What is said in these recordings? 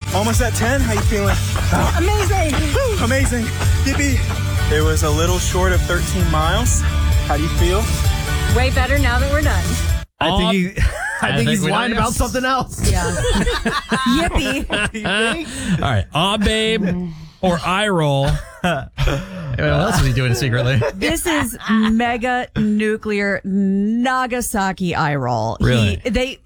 Almost at 10. How you feeling? Amazing. Woo, amazing. Yippee. It was a little short of 13 miles. How do you feel? Way better now that we're done. I think he's lying about something else. Yeah. Yippee. All right. Babe or eye roll. What else is he doing secretly? This is mega nuclear Nagasaki eye roll. Really?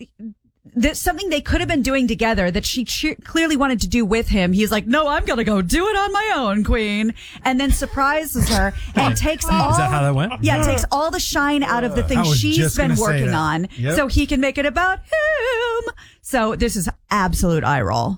There's something they could have been doing together that she clearly wanted to do with him. He's like, no, I'm going to go do it on my own, queen. And then surprises her and takes all... Is that how that went? Yeah, takes all the shine out of the thing she's been working on so he can make it about him. So this is absolute eye roll.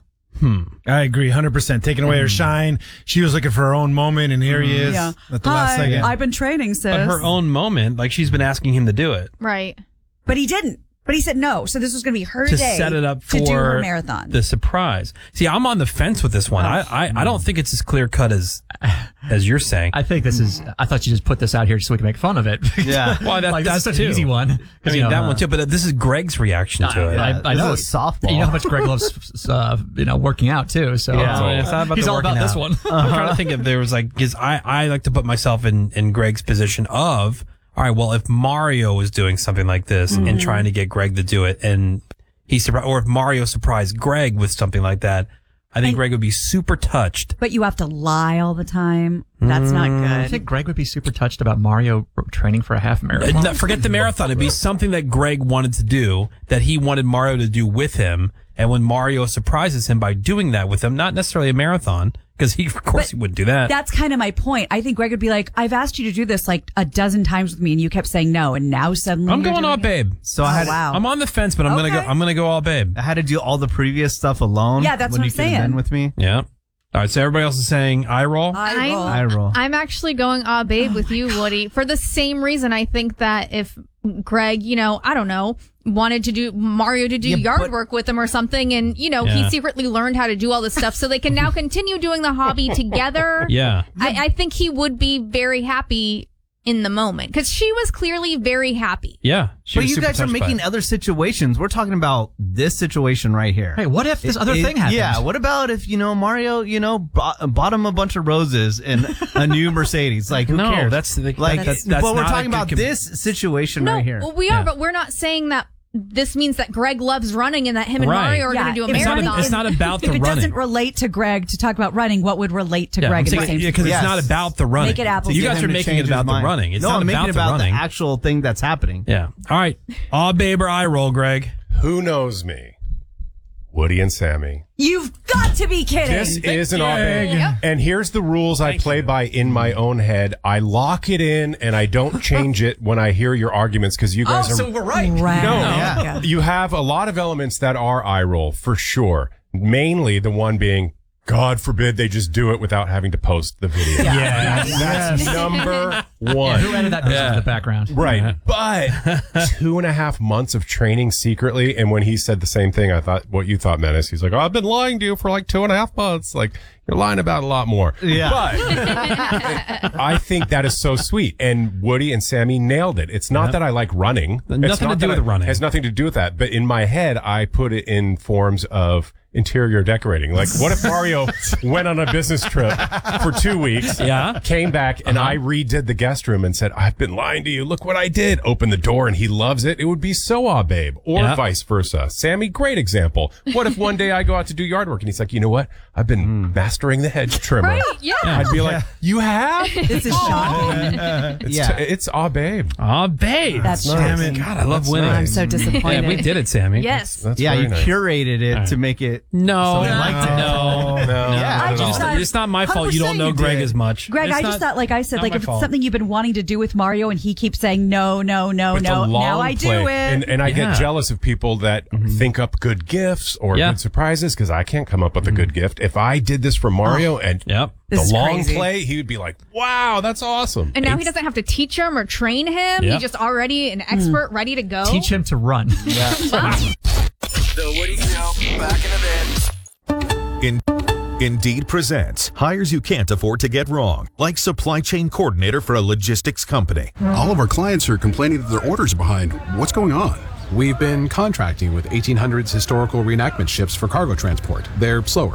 I agree, 100%. Taking away her shine. She was looking for her own moment, and here he is at the last second. I've been training, sis. But her own moment, like she's been asking him to do it. Right. But he didn't. But he said no. So this was going to be her To day set it up for to do her marathon. the surprise. See, I'm on the fence with this one. I don't think it's as clear cut as you're saying. I think this is. I thought you just put this out here so we can make fun of it. Yeah. Well, like, that's such too. an easy one. I mean, that one too. But this is Greg's reaction to it. I know This is a softball. You know how much Greg loves, working out too. So It's not about he's the all about working this out. one. I'm trying to think if there was like, because I like to put myself in Greg's position of, all right, well, if Mario was doing something like this and trying to get Greg to do it, and or if Mario surprised Greg with something like that, I think Greg would be super touched. But you have to lie all the time. That's not I good. think Greg would be super touched about Mario training for a half marathon. No, forget the marathon. It'd be something that Greg wanted to do, that he wanted Mario to do with him. And when Mario surprises him by doing that with him, not necessarily a marathon, because he wouldn't do that. That's kind of my point. I think Greg would be like, I've asked you to do this like a dozen times with me and you kept saying no. And now suddenly I'm you're going doing all it. babe. So I had, wow. I'm on the fence, but I'm gonna go all babe. I had to do all the previous stuff alone. Yeah, that's when what you I'm could have saying. been with me. Yeah. All right. So everybody else is saying eye roll. I roll. I'm actually going babe with you, Woody, for the same reason. I think that if Greg, I don't know, wanted to do Mario to do yard work with him or something, and he secretly learned how to do all this stuff, so they can now continue doing the hobby together. Yeah. I think he would be very happy in the moment because she was clearly very happy. Yeah. But you guys are making other situations. We're talking about this situation right here. Hey, what if this other thing happens? Yeah, what about if, Mario, bought him a bunch of roses and a new Mercedes? Like, who cares? That's but we're not talking a about good this situation No, right here. well, we are, but we're not saying that this means that Greg loves running and that him and Right. Mario are going to do a if marathon. It's not about the If it running. doesn't relate to Greg to talk about running, what would relate to Greg in the same because Yes. it's not about the running. Make it apples You to guys are Him to making it change about his the mind. running. It's no, not I'm making about it the about running. the actual thing that's happening. Yeah. All right. Babe or eye roll, Greg. Who knows me? Woody and Sammy. You've got to be kidding. This is an off-big. Yep. And here's the rules I play by in my own head. I lock it in and I don't change it when I hear your arguments because you guys are... we're right. Right. No, Yeah. you have a lot of elements that are eye roll for sure. Mainly the one being, God forbid they just do it without having to post the video. That's number one. Who added that music in the background? Right. But 2.5 months of training secretly. And when he said the same thing, I thought what you thought, Menace. He's like, I've been lying to you for like 2.5 months. Like, you're lying about a lot more. Yeah. But I think that is so sweet. And Woody and Sammy nailed it. It's not that I like running. Nothing It's not to do that with running. It has nothing to do with that. But in my head, I put it in forms of interior decorating. Like, what if Mario went on a business trip for 2 weeks, came back, and I redid the guest room and said, I've been lying to you. Look what I did. Open the door, and he loves it. It would be so babe. Or vice versa. Sammy, great example. What if one day I go out to do yard work, and he's like, you know what? I've been mastering the hedge trimmer. Right, yeah. I'd be like, you have? This is shocking. It's babe. Babe. That's nice. shocking. God, I love winning. I'm so disappointed. Yeah, we did it, Sammy. Yes. That's Yeah, very you nice. curated it to make it. No. So they liked it. No. Yeah, I just thought- It's not my fault you don't 100% know you Greg did. as much. Greg, It's I just not- thought, like I said, not like my if it's fault. something you've been wanting to do with Mario and he keeps saying no, no, no, It's a no, long now I do play. it. And I Yeah. get jealous of people that think up good gifts or Yeah. good surprises because I can't come up with a good gift. If I did this for Mario and Yep. the This is long crazy. play, he would be like, wow, that's awesome. And now he doesn't have to teach him or train him. Yep. He's just already an expert, ready to go. Teach him to run. The Woody Show, back in a bit. Indeed presents hires you can't afford to get wrong, like supply chain coordinator for a logistics company. All of our clients are complaining that their orders are behind. What's going on? We've been contracting with 1800s historical reenactment ships for cargo transport. They're slower,